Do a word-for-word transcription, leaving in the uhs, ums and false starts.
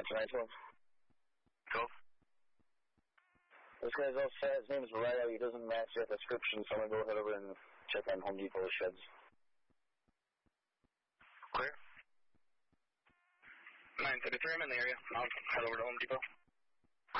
nine twelve. twelve. This guy's all set. His name is Ryo. He doesn't match that description, so I'm going to go ahead over and check on Home Depot sheds. Clear. nine thirty-three, I'm in the area. I'll head over to Home Depot.